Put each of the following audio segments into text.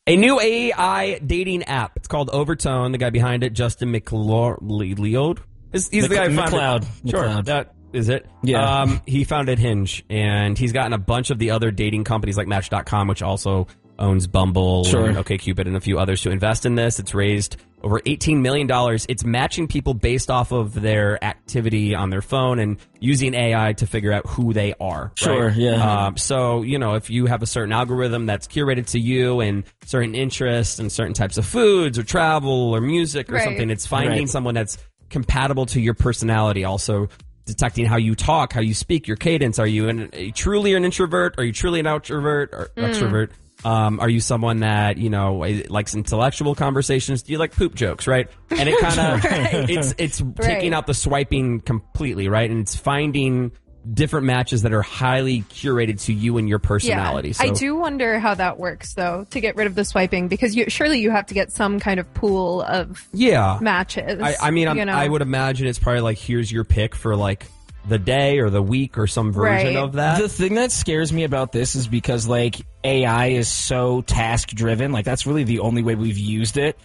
A new AI dating app. It's called Overtone. The guy behind it, Justin McLeod. He's the guy who founded it. Sure, that is it. Yeah. He founded Hinge, and he's gotten a bunch of the other dating companies like Match.com, which also owns Bumble and OkCupid and a few others to invest in this. It's raised over $18 million. It's matching people based off of their activity on their phone and using AI to figure out who they are. Sure, right? yeah. So, if you have a certain algorithm that's curated to you and certain interests and certain types of foods or travel or music or something, it's finding someone that's compatible to your personality. Also detecting how you talk, how you speak, your cadence. Are you truly an introvert? Are you truly an extrovert or extrovert? Are you someone that, likes intellectual conversations? Do you like poop jokes, right? And it kind of, it's taking out the swiping completely, right? And it's finding different matches that are highly curated to you and your personality. Yeah. So, I do wonder how that works, though, to get rid of the swiping, because surely you have to get some kind of pool of matches. I would imagine it's probably like, here's your pick for like the day or the week or some version of that. The thing that scares me about this is because AI is so task driven, that's really the only way we've used it,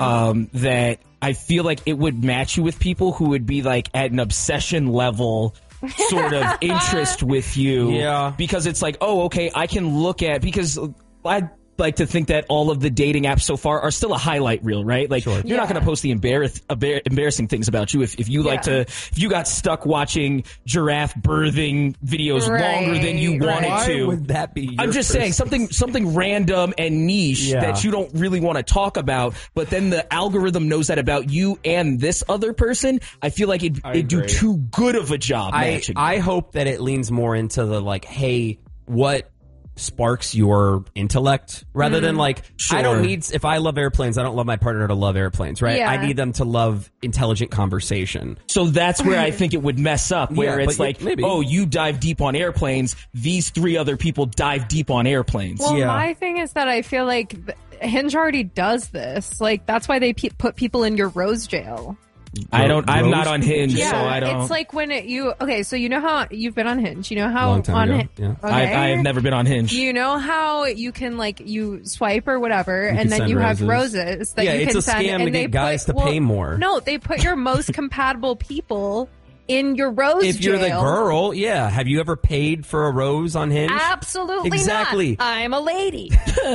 that I feel like it would match you with people who would be at an obsession level sort of interest with you. Yeah. Because it's I can look at, because I like to think that all of the dating apps so far are still a highlight reel, right? You're not going to post the embarrassing things about you. If you if you got stuck watching giraffe birthing videos longer than you wanted to. Why would that be? I'm just saying something random and niche that you don't really want to talk about, but then the algorithm knows that about you and this other person. I feel like it'd do too good of a job matching. I hope that it leans more into the hey, what sparks your intellect rather than I don't need, if I love airplanes, I don't love my partner to love airplanes, right? Yeah. I need them to love intelligent conversation. So that's where I think it would mess up, where it's maybe. you dive deep on airplanes, these three other people dive deep on airplanes. Well, my thing is that I feel like Hinge already does this. That's why they put people in your rose jail. I'm not on Hinge, so I don't. It's like when so you know how you've been on Hinge. You know how Long time ago. Yeah. Okay. I've never been on Hinge. You know how you can you swipe or whatever, and then you have roses that you can send. It's a scam and to get guys to pay more. No, they put your most compatible people in your rose jail. If you're the girl, have you ever paid for a rose on Hinge? Absolutely exactly. not. I'm a lady.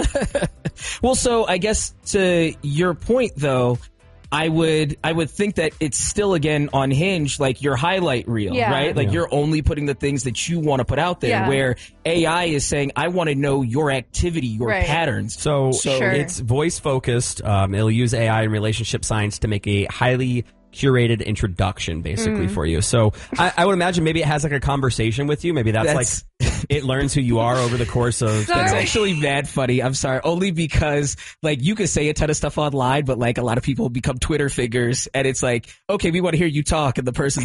Well, so I guess to your point, though, I would think that it's still, again, on Hinge, your highlight reel, right? You're only putting the things that you want to put out there, where AI is saying, I want to know your activity, your patterns. So it's voice focused. It'll use AI and relationship science to make a highly curated introduction basically for you. So I would imagine maybe it has a conversation with you. Maybe that's it learns who you are over the course of. That's actually mad funny. I'm sorry. Only because you could say a ton of stuff online, but a lot of people become Twitter figures, and it's okay, we want to hear you talk, and the person's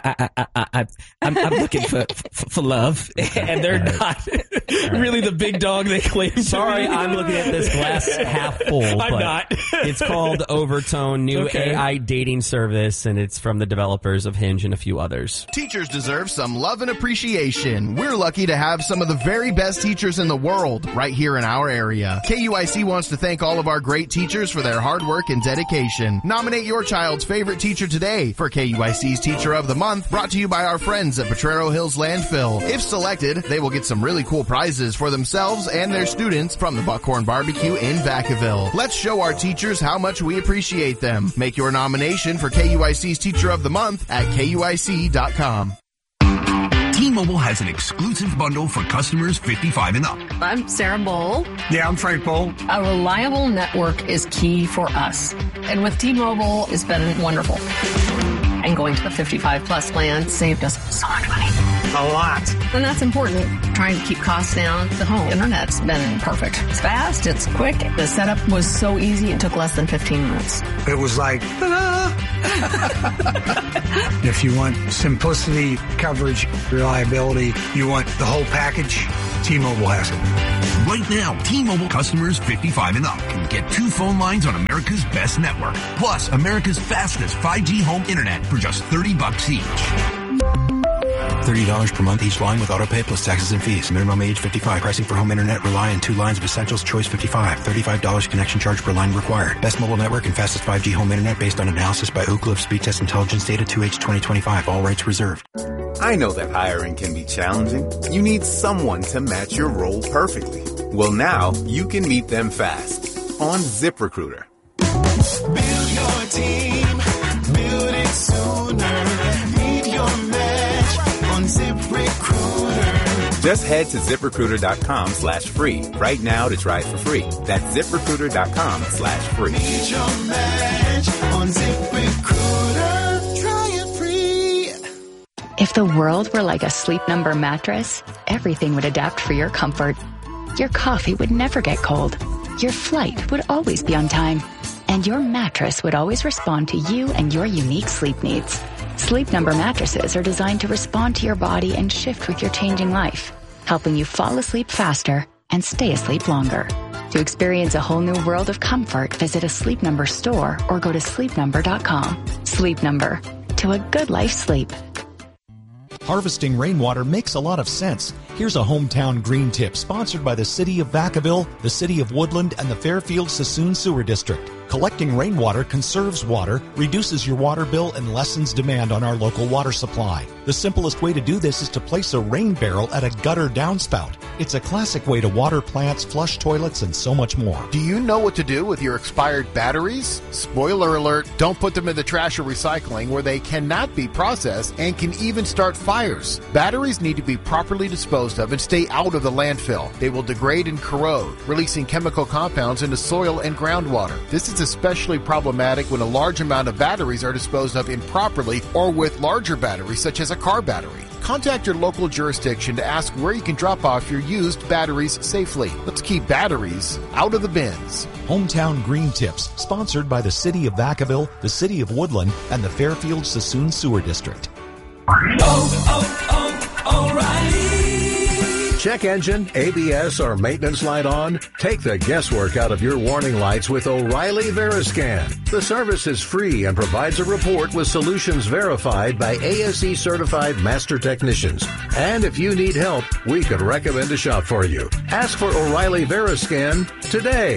I'm looking for love, and they're not really the big dog they claim. Sorry, I'm looking at this glass half full. I'm not. It's called Overtone, new AI dating service, and it's from the developers of Hinge and a few others. Teachers deserve some love and appreciation. We're lucky to have some of the very best teachers in the world right here in our area. KUIC wants to thank all of our great teachers for their hard work and dedication. Nominate your child's favorite teacher today for KUIC's Teacher of the Month, brought to you by our friends at Potrero Hills Landfill. If selected, they will get some really cool prizes for themselves and their students from the Buckhorn Barbecue in Vacaville. Let's show our teachers how much we appreciate them. Make your nomination for KUIC's Teacher of the Month at KUIC.com. T-Mobile has an exclusive bundle for customers 55 and up. I'm Sarah Bowl. Yeah, I'm Frank Bowl. A reliable network is key for us. And with T-Mobile, it's been wonderful. And going to the 55 plus plan saved us so much money. A lot. And that's important. Trying to keep costs down. The home internet's been perfect. It's fast. It's quick. The setup was so easy. It took less than 15 minutes. It was like, ta-da! If you want simplicity, coverage, reliability, you want the whole package, T-Mobile has it. Right now, T-Mobile customers 55 and up can get 2 phone lines on America's best network, plus America's fastest 5G home internet for just $30 each. $30 per month each line with autopay plus taxes and fees. Minimum age 55. Pricing for home internet rely on 2 lines of Essentials Choice 55. $35 connection charge per line required. Best mobile network and fastest 5G home internet based on analysis by Ookla of Speed Test Intelligence data 2H 2025. All rights reserved. I know that hiring can be challenging. You need someone to match your role perfectly. Well, now you can meet them fast on ZipRecruiter. Build your team. Build it sooner. Meet your match on ZipRecruiter. Just head to ZipRecruiter.com/free right now to try it for free. That's ZipRecruiter.com/free. Meet your match on ZipRecruiter. Try it free. If the world were like a Sleep Number mattress, everything would adapt for your comfort. Your coffee would never get cold. Your flight would always be on time. And your mattress would always respond to you and your unique sleep needs. Sleep Number mattresses are designed to respond to your body and shift with your changing life, helping you fall asleep faster and stay asleep longer. To experience a whole new world of comfort, visit a Sleep Number store or go to sleepnumber.com. Sleep Number. To a good life sleep. Harvesting rainwater makes a lot of sense. Here's a hometown green tip sponsored by the City of Vacaville, the City of Woodland, and the Fairfield-Sassoon Sewer District. Collecting rainwater conserves water, reduces your water bill, and lessens demand on our local water supply. The simplest way to do this is to place a rain barrel at a gutter downspout. It's a classic way to water plants, flush toilets, and so much more. Do you know what to do with your expired batteries? Spoiler alert, don't put them in the trash or recycling where they cannot be processed and can even start fires. Batteries need to be properly disposed of and stay out of the landfill. They will degrade and corrode, releasing chemical compounds into soil and groundwater. This is especially problematic when a large amount of batteries are disposed of improperly or with larger batteries such as a car battery. Contact your local jurisdiction to ask where you can drop off your used batteries safely. Let's keep batteries out of the bins. Hometown Green Tips, sponsored by the City of Vacaville, the City of Woodland, and the Fairfield-Sassoon Sewer District. O'Reilly. Check engine, ABS, or maintenance light on? Take the guesswork out of your warning lights with O'Reilly Veriscan. The service is free and provides a report with solutions verified by ASE certified master technicians. And if you need help, we could recommend a shop for you. Ask for O'Reilly Veriscan today.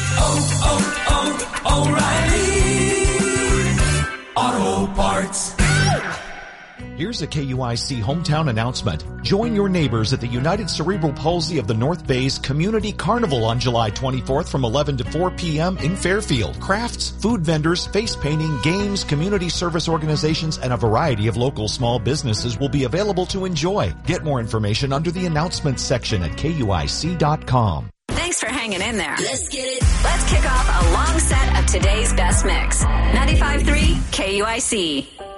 O'Reilly Auto Parts. Here's a KUIC hometown announcement. Join your neighbors at the United Cerebral Palsy of the North Bay's Community Carnival on July 24th from 11 to 4 p.m. in Fairfield. Crafts, food vendors, face painting, games, community service organizations, and a variety of local small businesses will be available to enjoy. Get more information under the announcements section at KUIC.com. Thanks for hanging in there. Let's get it. Let's kick off a long set of today's best mix. 95.3 KUIC.